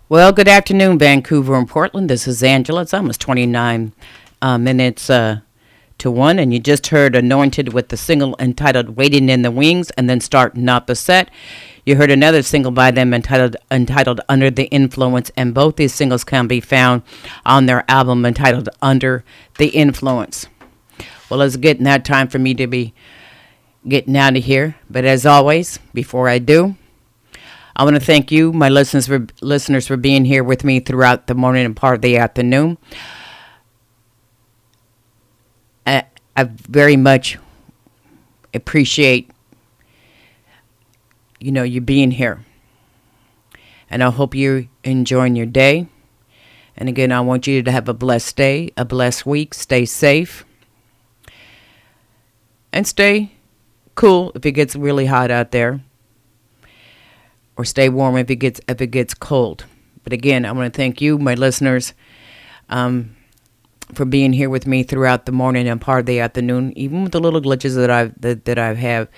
Well, good afternoon, Vancouver and Portland. This is Angela. It's almost 29 minutes to 1, and you just heard Anointed with the single entitled Waiting in the Wings, and then starting off the set, you heard another single by them entitled Under the Influence, and both these singles can be found on their album entitled Under the Influence. Well, it's getting that time for me to be getting out of here, but as always, before I do, I want to thank you, my listeners, for being here with me throughout the morning and part of the afternoon. I very much appreciate, you being here. And I hope you're enjoying your day. And again, I want you to have a blessed day, a blessed week. Stay safe. And stay cool if it gets really hot out there. Or stay warm if it gets cold. But again, I want to thank you, my listeners, for being here with me throughout the morning and part of the afternoon, even with the little glitches that I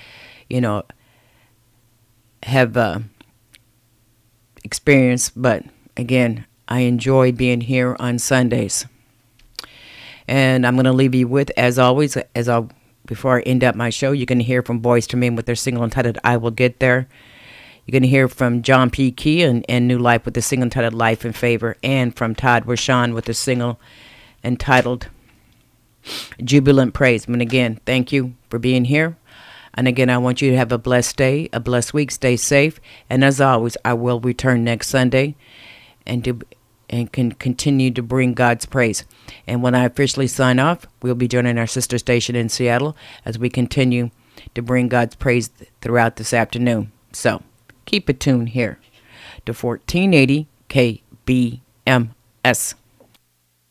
have experienced. But again, I enjoy being here on Sundays. And I'm going to leave you with, as always, before I end up my show, you're going to hear from Boyz II Men with their single entitled I Will Get There. You're going to hear from John P. Key and New Life with the single entitled Life in Favor, and from Todd Rashawn with the single entitled Jubilant Praise. And again, thank you for being here. And again, I want you to have a blessed day, a blessed week. Stay safe. And as always, I will return next Sunday and can continue to bring God's praise. And when I officially sign off, we'll be joining our sister station in Seattle as we continue to bring God's praise throughout this afternoon. So keep it tuned here to 1480 KBMS.